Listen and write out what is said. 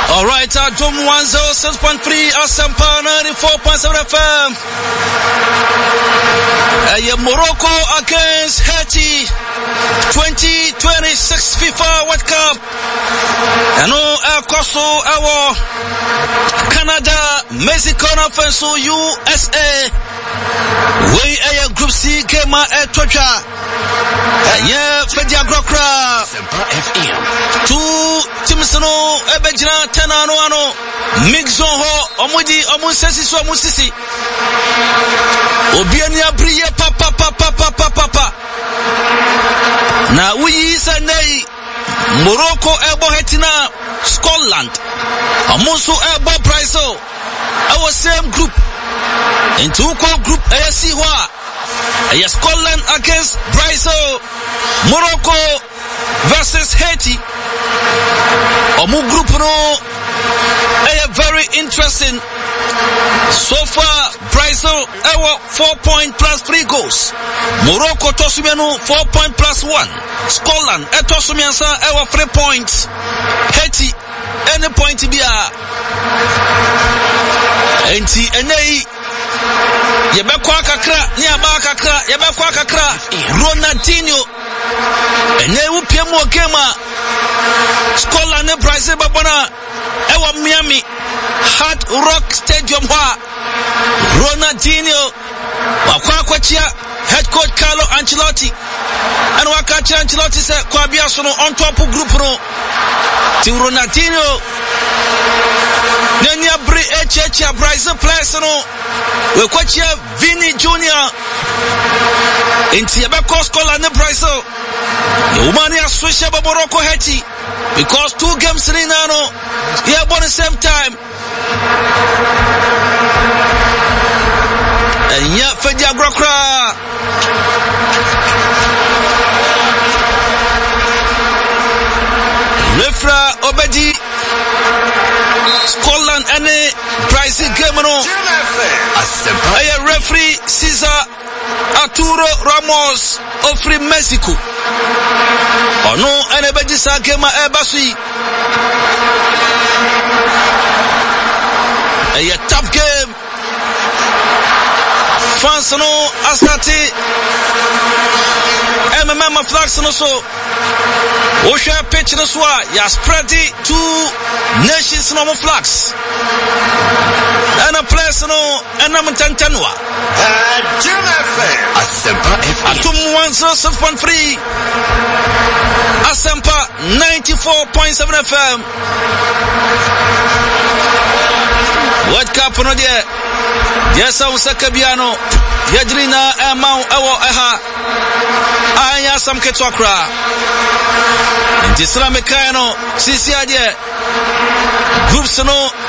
All right, Dom 106.3 Asampa 94.7 FM. Morocco against Haiti 2026 FIFA World Cup. And Koso, our Canada, Mexico, and USA. We a Group C came at Tocha. Yeah, Fedia Grokra. FM. 2 Timsono, Ebejina, Tenano, Mixon, Omudi, Omusesi, Omusisi. Obiania Bria, Papa. Now we say Morocco, Ebo Hetina, Scotland. Amusu, Ebo Brazil. Our same group. Into group ASCWA. Scotland against Brazil. Morocco versus Haiti. Omu group no. Very interesting. So far, Brazil 4 plus 3 goals. Morocco Tosumianu 4 plus 1. Scotland Tosumiansa 3 points. Haiti any point to be a. Enti enei yebekwa kakra ni abakakra yebekwa kakra Ronaldinho enei upiemu okema Scotland ne Brazil babona ewa Miami Hard Rock Stadium wa Ronaldinho wakwachia head coach Carlo Ancelotti and wakachia Ancelotti se kwa biaso no on top group no ti Ronaldinho Nanya Bri HH Brazil players no we kwachia Vini Junior inti yabeko Scotland ne Brazil the woman ya switch up Morocco Haiti because 2 games in no yeah born the same time and yeah Fedia Grokra Refra Obedi Scotland and Brazil game no a referee Cesar Arturo Ramos of Free Mexico. Oh no, anybody sa game ebasui. A tough game. France no asati. MMA flags no so. Osha pitch no so ya spread the 2 nations no flags. And a place no and I'm Tantanwa. Atum 106.3 Asampa 94.7 FM. World Cup no dia. Yes, I was a Cabiano. Yadrina Mount Eha. I am some Ketwakra. In this Ramekano, Sisiadia. Groups no